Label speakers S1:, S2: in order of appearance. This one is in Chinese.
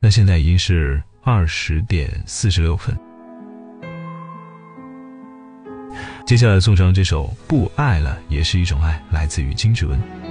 S1: 那现在已经是20:46。接下来送上这首《不爱了也是一种爱》，来自于金志文。